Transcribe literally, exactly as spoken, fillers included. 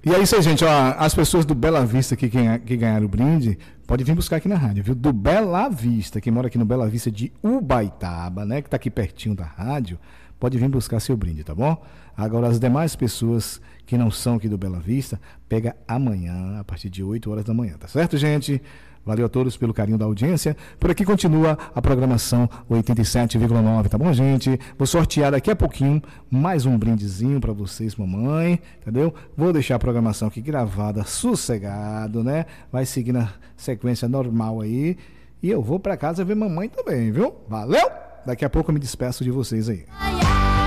E é isso aí, gente. Ó, as pessoas do Bela Vista que, ganha, que ganharam o brinde, pode vir buscar aqui na rádio, viu? Do Bela Vista, quem mora aqui no Bela Vista de Ubaitaba, né? Que tá aqui pertinho da rádio, pode vir buscar seu brinde, tá bom? Agora, as demais pessoas que não são aqui do Bela Vista, pega amanhã, a partir de oito horas da manhã, tá certo, gente? Valeu a todos pelo carinho da audiência. Por aqui continua a programação oitenta e sete vírgula nove, tá bom, gente? Vou sortear daqui a pouquinho mais um brindezinho para vocês, mamãe, entendeu? Vou deixar a programação aqui gravada, sossegado, né? Vai seguir na sequência normal aí. E eu vou para casa ver mamãe também, viu? Valeu! Daqui a pouco eu me despeço de vocês aí.